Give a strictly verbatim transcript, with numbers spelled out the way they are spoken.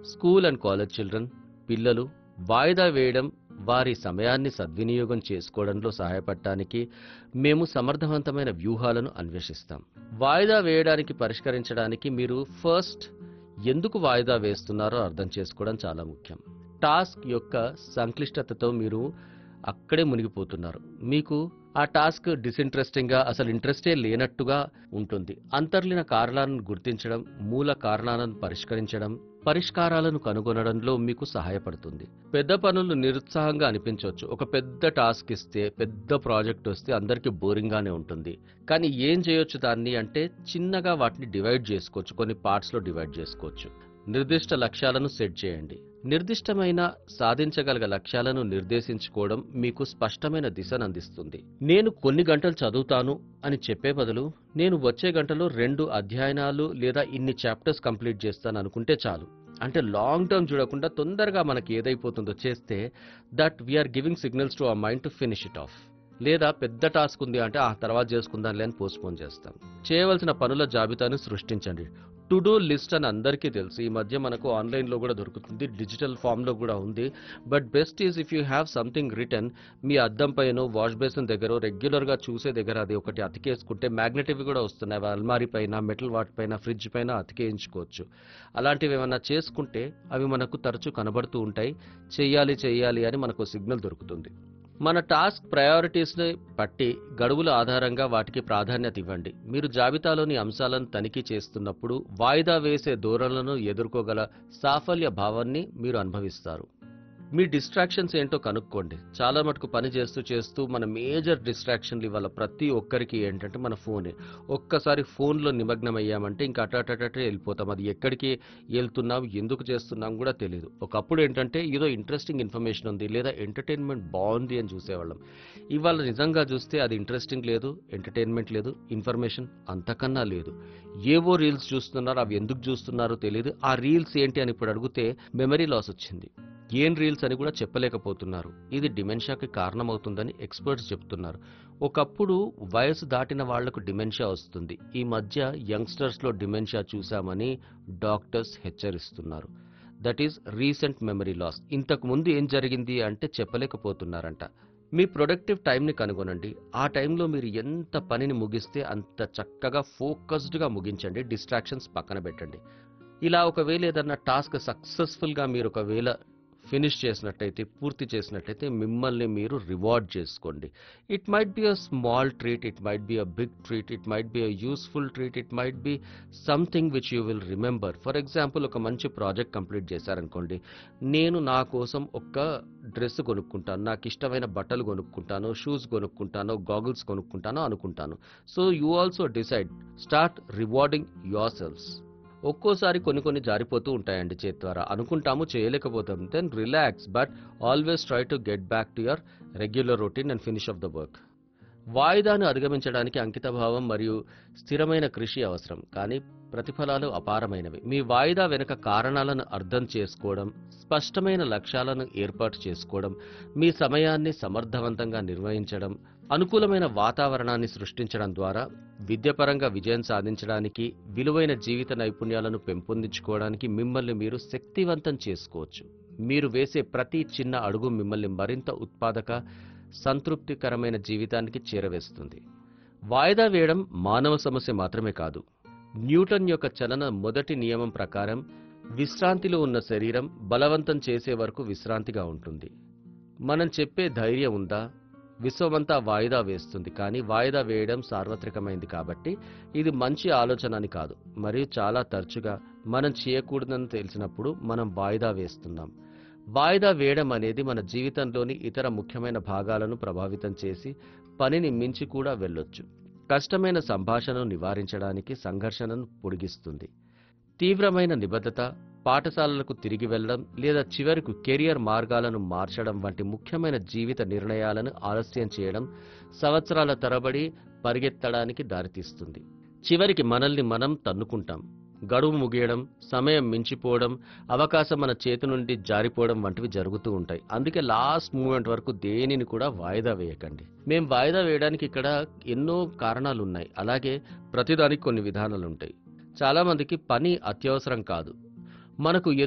School and college children పిల్లలు వాయిదా వేయడం వారి సమయాన్ని సద్వినియోగం చేసుకోవడంలో సహాయపడటానికి మేము సమర్థవంతమైన వ్యూహాలను అన్వేషిస్తాం. వాయిదా వేయడానికి పరిష్కరించడానికి మీరు ఫస్ట్ ఎందుకు వాయిదా వేస్తున్నారో అర్థం చేసుకోవడం చాలా ముఖ్యం. టాస్క్ యొక్క సంక్లిష్టతతో మీరు అక్కడే మునిగిపోతున్నారు. మీకు ఆ టాస్క్ డిసింట్రెస్టింగ్ గా అసలు ఇంట్రెస్టే లేనట్టుగా ఉంటుంది. అంతర్లీన కారణాలను గుర్తించడం, మూల కారణాలను పరిష్కరించడం, పరిష్కారాలను కనుగొనడంలో మీకు సహాయపడుతుంది. పెద్ద పనులు నిరుత్సాహంగా అనిపించవచ్చు. ఒక పెద్ద టాస్క్ ఇస్తే, పెద్ద ప్రాజెక్ట్ వస్తే అందరికీ బోరింగ్ గానే ఉంటుంది. కానీ ఏం చేయొచ్చు దాన్ని అంటే చిన్నగా వాటిని డివైడ్ చేసుకోవచ్చు. కొన్ని పార్ట్స్ లో డివైడ్ చేసుకోవచ్చు. నిర్దిష్ట లక్ష్యాలను సెట్ చేయండి. నిర్దిష్టమైన సాధించగల లక్ష్యాలను నిర్దేశించుకోవడం మీకు స్పష్టమైన దిశను అందిస్తుంది. నేను కొన్ని గంటలు చదువుతాను అని చెప్పే బదులు నేను వచ్చే గంటలో రెండు అధ్యయనాలు లేదా ఇన్ని చాప్టర్స్ కంప్లీట్ చేస్తాను అనుకుంటే చాలు. అంటే లాంగ్ టర్మ్ చూడకుండా తొందరగా మనకి ఏదైపోతుందో చేస్తే that we are giving signals to our mind to finish it of. లేదా పెద్ద టాస్క్ ఉంది అంటే ఆ తర్వాత చేసుకుందాంలే అని పోస్ట్పోన్ చేస్తాం. చేయవలసిన పనుల జాబితాను సృష్టించండి. టు డూ లిస్ట్ అని అందరికీ తెలుసు. ఈ మధ్య మనకు ఆన్లైన్లో కూడా దొరుకుతుంది, డిజిటల్ ఫామ్లో కూడా ఉంది. But best is if you have something return. మీ అద్దం పైన, వాష్ బేసిన్ దగ్గర, రెగ్యులర్గా చూసే దగ్గర అది ఒకటి అతికేసుకుంటే మ్యాగ్నెటివ్ కూడా వస్తున్నాయి. అవి అల్మారీ పైన, మెటల్ వాటి పైన, ఫ్రిడ్జ్ పైన అతికేయించుకోవచ్చు. అలాంటివి ఏమైనా చేసుకుంటే అవి మనకు తరచూ కనబడుతూ ఉంటాయి. చెయ్యాలి చెయ్యాలి అని మనకు సిగ్నల్ దొరుకుతుంది. మన టాస్క్ ప్రయారిటీస్ని బట్టి గడువుల ఆధారంగా వాటికి ప్రాధాన్యత ఇవ్వండి. మీరు జాబితాలోని అంశాలను తనిఖీ చేస్తున్నప్పుడు వాయిదా వేసే ధోరణులను ఎదుర్కోగల సాఫల్య భావాన్ని మీరు అనుభవిస్తారు. మీ డిస్ట్రాక్షన్స్ ఏంటో కనుక్కోండి. చాలా మటుకు పని చేస్తూ చేస్తూ మన మేజర్ డిస్ట్రాక్షన్లు ఇవాళ ప్రతి ఒక్కరికి ఏంటంటే మన ఫోనే. ఒక్కసారి ఫోన్లో నిమగ్నం అయ్యామంటే ఇంకా అటటటే వెళ్ళిపోతాం. అది ఎక్కడికి వెళ్తున్నాం, ఎందుకు చేస్తున్నాం కూడా తెలియదు. ఒకప్పుడు ఏంటంటే ఏదో ఇంట్రెస్టింగ్ ఇన్ఫర్మేషన్ ఉంది లేదా ఎంటర్టైన్మెంట్ బాగుంది అని చూసేవాళ్ళం. ఇవాళ నిజంగా చూస్తే అది ఇంట్రెస్టింగ్ లేదు, ఎంటర్టైన్మెంట్ లేదు, ఇన్ఫర్మేషన్ అంతకన్నా లేదు. ఏవో రీల్స్ చూస్తున్నారు, అవి ఎందుకు చూస్తున్నారో తెలియదు. ఆ రీల్స్ ఏంటి అని ఇప్పుడు అడిగితే మెమరీ లాస్ వచ్చింది. ఏం రీల్స్ అని కూడా చెప్పలేకపోతున్నారు. ఇది డిమెన్షియాకి కారణమవుతుందని ఎక్స్పర్ట్స్ చెప్తున్నారు. ఒకప్పుడు వయసు దాటిన వాళ్లకు డిమెన్షియా వస్తుంది. ఈ మధ్య యంగ్స్టర్స్ లో డిమెన్షియా చూశామని డాక్టర్స్ హెచ్చరిస్తున్నారు. That is recent memory loss. ఇంతకు ముందు ఏం జరిగింది అంటే చెప్పలేకపోతున్నారంట. మీ ప్రొడక్టివ్ టైంని కనుగొనండి. ఆ టైంలో మీరు ఎంత పనిని ముగిస్తే అంత చక్కగా ఫోకస్డ్గా ముగించండి. డిస్ట్రాక్షన్స్ పక్కన పెట్టండి. ఇలా ఒకవేళ ఏదన్నా టాస్క్ సక్సెస్ఫుల్గా మీరు ఒకవేళ ఫినిష్ చేసినట్టయితే, పూర్తి చేసినట్టయితే మిమ్మల్ని మీరు రివార్డ్ చేసుకోండి. It might be a small treat, it might be a big treat, it might be a useful treat, it might be something which you will remember. For example, ఒక మంచి ప్రాజెక్ట్ కంప్లీట్ చేశారనుకోండి. నేను నా కోసం ఒక dress కొనుక్కుంటాను, నాకు ఇష్టమైన బట్టలు కొనుక్కుంటాను, షూస్ కొనుక్కుంటాను, గాగుల్స్ కొనుక్కుంటాను అనుకుంటాను. So you also decide, start rewarding your selves. ఒక్కోసారి కొన్ని కొన్ని జారిపోతూ ఉంటాయండి చేతి ద్వారా. అనుకుంటాము, చేయలేకపోతాం. Then relax, but always try to get back to your regular routine and finish off the work. వాయిదాను అధిగమించడానికి అంకితభావం మరియు స్థిరమైన కృషి అవసరం, కానీ ప్రతిఫలాలు అపారమైనవి. మీ వాయిదా వెనుక కారణాలను అర్థం చేసుకోవడం, స్పష్టమైన లక్ష్యాలను ఏర్పాటు చేసుకోవడం, మీ సమయాన్ని సమర్థవంతంగా నిర్వహించడం, అనుకూలమైన వాతావరణాన్ని సృష్టించడం ద్వారా విద్యాపరంగా విజయం సాధించడానికి, విలువైన జీవిత నైపుణ్యాలను పెంపొందించుకోవడానికి మిమ్మల్ని మీరు శక్తివంతం చేసుకోవచ్చు. మీరు వేసే ప్రతి చిన్న అడుగు మిమ్మల్ని మరింత ఉత్పాదక, సంతృప్తికరమైన జీవితానికి చేరవేస్తుంది. వాయిదా వేయడం మానవ సమస్య మాత్రమే కాదు. న్యూటన్ యొక్క చలన మొదటి నియమం ప్రకారం విశ్రాంతిలో ఉన్న శరీరం బలవంతం చేసే వరకు విశ్రాంతిగా ఉంటుంది. మనం చెప్పే ధైర్యం ఉందా? విశ్వమంతా వాయిదా వేస్తుంది, కానీ వాయిదా వేయడం సార్వత్రికమైంది కాబట్టి ఇది మంచి ఆలోచన అని కాదు. మరియు చాలా తరచుగా మనం చేయకూడదని తెలిసినప్పుడు మనం వాయిదా వేస్తున్నాం. వాయిదా వేయడం అనేది మన జీవితంలోని ఇతర ముఖ్యమైన భాగాలను ప్రభావితం చేసి పనిని మించి కూడా వెళ్ళొచ్చు. కష్టమైన సంభాషణను నివారించడానికి సంఘర్షణను పొడిగిస్తుంది. తీవ్రమైన నిబద్ధత, పాఠశాలలకు తిరిగి వెళ్లడం లేదా చివరకు కెరియర్ మార్గాలను మార్చడం వంటి ముఖ్యమైన జీవిత నిర్ణయాలను ఆలస్యం చేయడం సంవత్సరాల తరబడి పరిగెత్తడానికి దారితీస్తుంది. చివరికి మనల్ని మనం తన్నుకుంటాం. గడువు ముగియడం, సమయం మించిపోవడం, అవకాశం మన చేతి నుండి జారిపోవడం వంటివి జరుగుతూ ఉంటాయి. అందుకే లాస్ట్ మూమెంట్ వరకు దేనిని కూడా వాయిదా వేయకండి. మేం వాయిదా వేయడానికి ఇక్కడ ఎన్నో కారణాలు ఉన్నాయి. అలాగే ప్రతిదానికి కొన్ని విధానాలు ఉంటాయి. చాలా మందికి పని అత్యవసరం కాదు. మనకు